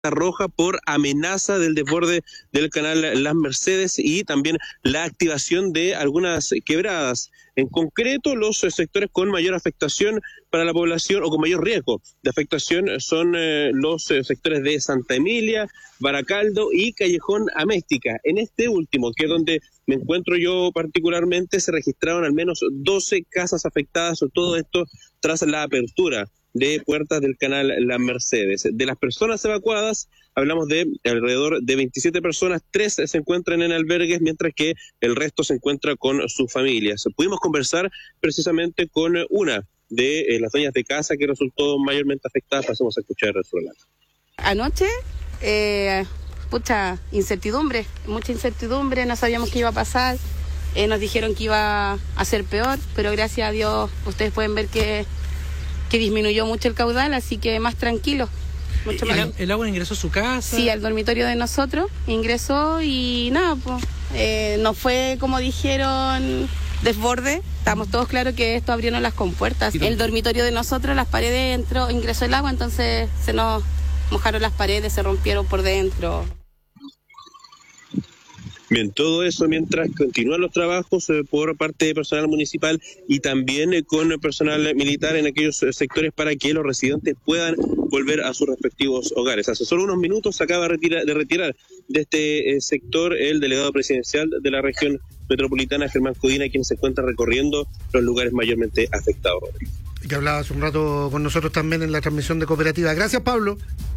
roja por amenaza del desborde del canal Las Mercedes y también la activación de algunas quebradas. En concreto, los sectores con mayor afectación para la población o con mayor riesgo de afectación son los sectores de Santa Emilia, Baracaldo y Callejón Améstica. En este último, que es donde me encuentro yo particularmente, se registraron al menos 12 casas afectadas, todo esto tras la apertura de puertas del canal Las Mercedes. De las personas evacuadas, hablamos de alrededor de 27 personas, 3 se encuentran en albergues, mientras que el resto se encuentra con sus familias. Pudimos conversar precisamente con una de las dueñas de casa que resultó mayormente afectada. Pasemos a escuchar su relato. Anoche, mucha incertidumbre, no sabíamos qué iba a pasar, nos dijeron que iba a ser peor, pero gracias a Dios ustedes pueden ver que disminuyó mucho el caudal, así que más tranquilo. Mucho más. ¿El agua ingresó a su casa? Sí, al dormitorio de nosotros ingresó y nada, pues, no fue como dijeron desborde. Estamos todos claros que esto abrieron las compuertas. El dormitorio de nosotros, las paredes ingresó el agua, entonces se nos mojaron las paredes, se rompieron por dentro. Bien, todo eso mientras continúan los trabajos por parte de personal municipal y también con personal militar en aquellos sectores para que los residentes puedan volver a sus respectivos hogares. Hace solo unos minutos se acaba de retirar de este sector el delegado presidencial de la región metropolitana, Germán Codina, quien se encuentra recorriendo los lugares mayormente afectados. Que hablaba hace un rato con nosotros también en la transmisión de Cooperativa. Gracias, Pablo.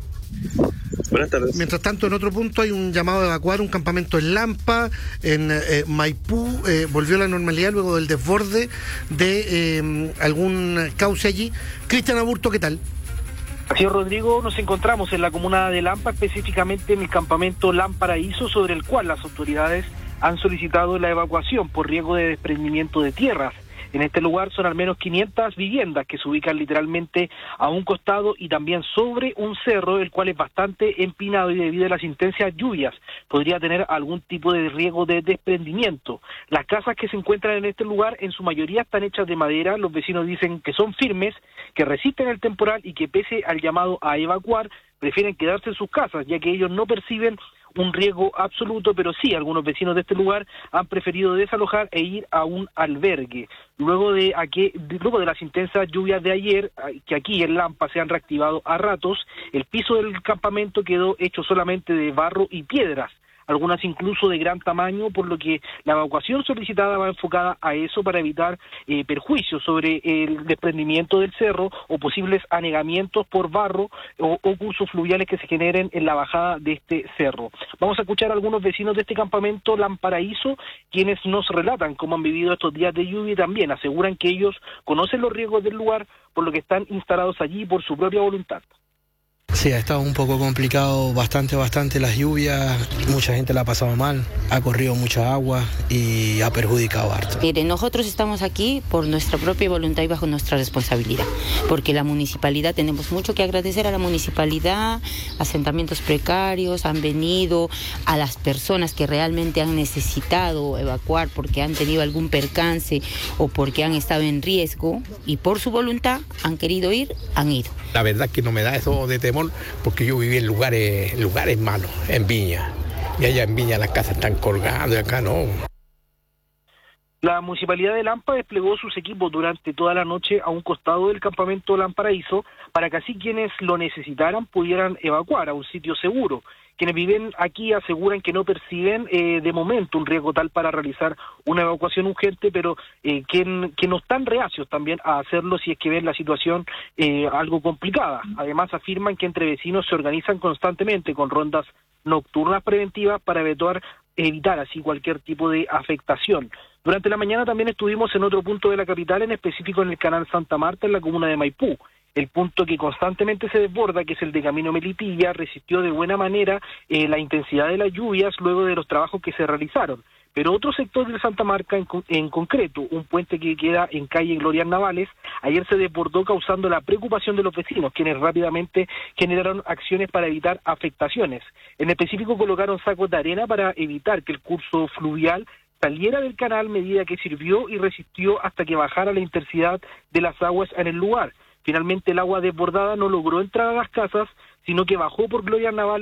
Buenas tardes. Mientras tanto, en otro punto hay un llamado a evacuar un campamento en Lampa, en Maipú. Volvió a la normalidad luego del desborde de algún cauce allí. Cristian Aburto, ¿qué tal? Así es, Rodrigo, nos encontramos en la comuna de Lampa, específicamente en el campamento Lamparaíso, sobre el cual las autoridades han solicitado la evacuación por riesgo de desprendimiento de tierras. En este lugar son al menos 500 viviendas que se ubican literalmente a un costado y también sobre un cerro, el cual es bastante empinado y debido a las intensas lluvias podría tener algún tipo de riesgo de desprendimiento. Las casas que se encuentran en este lugar en su mayoría están hechas de madera. Los vecinos dicen que son firmes, que resisten el temporal y que pese al llamado a evacuar, prefieren quedarse en sus casas, ya que ellos no perciben un riesgo absoluto, pero sí algunos vecinos de este lugar han preferido desalojar e ir a un albergue. Luego de las intensas lluvias de ayer, que aquí en Lampa se han reactivado a ratos, el piso del campamento quedó hecho solamente de barro y piedras, algunas incluso de gran tamaño, por lo que la evacuación solicitada va enfocada a eso para evitar perjuicios sobre el desprendimiento del cerro o posibles anegamientos por barro o cursos fluviales que se generen en la bajada de este cerro. Vamos a escuchar a algunos vecinos de este campamento Lamparaíso, quienes nos relatan cómo han vivido estos días de lluvia y también aseguran que ellos conocen los riesgos del lugar, por lo que están instalados allí por su propia voluntad. Sí, ha estado un poco complicado, bastante las lluvias, mucha gente la ha pasado mal, ha corrido mucha agua y ha perjudicado harto. Mire, nosotros estamos aquí por nuestra propia voluntad y bajo nuestra responsabilidad, porque la municipalidad, tenemos mucho que agradecer a la municipalidad, asentamientos precarios, han venido a las personas que realmente han necesitado evacuar porque han tenido algún percance o porque han estado en riesgo y por su voluntad han querido ir, han ido. La verdad es que no me da eso de temor porque yo viví en lugares malos, en Viña. Y allá en Viña las casas están colgadas y acá no. La Municipalidad de Lampa desplegó sus equipos durante toda la noche a un costado del campamento Lamparaíso para que así quienes lo necesitaran pudieran evacuar a un sitio seguro. Quienes viven aquí aseguran que no perciben de momento un riesgo tal para realizar una evacuación urgente, pero que no están reacios también a hacerlo si es que ven la situación algo complicada. Además afirman que entre vecinos se organizan constantemente con rondas nocturnas preventivas para evitar así cualquier tipo de afectación. Durante la mañana también estuvimos en otro punto de la capital, en específico en el canal Santa Marta, en la comuna de Maipú. El punto que constantemente se desborda, que es el de Camino Melipilla, resistió de buena manera la intensidad de las lluvias luego de los trabajos que se realizaron. Pero otro sector de Santa Marta, en concreto, un puente que queda en calle Glorias Navales, ayer se desbordó causando la preocupación de los vecinos, quienes rápidamente generaron acciones para evitar afectaciones. En específico colocaron sacos de arena para evitar que el curso fluvial saliera del canal, medida que sirvió y resistió hasta que bajara la intensidad de las aguas en el lugar. Finalmente el agua desbordada no logró entrar a las casas, sino que bajó por glorias navales